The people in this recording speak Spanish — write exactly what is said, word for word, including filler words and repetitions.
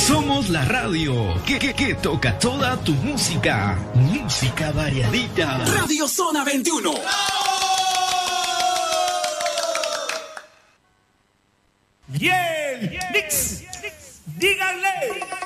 Somos la radio que, que, que toca toda tu música. Música variadita. Radio Zona veintiuno. Bien, Nix, díganle.